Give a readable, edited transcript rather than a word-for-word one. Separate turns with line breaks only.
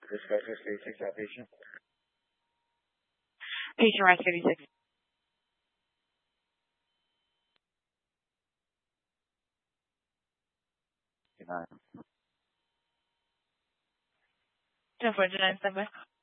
Discussion stage 6 patient.
Patient rescue 36.
Denied.
1049 standby.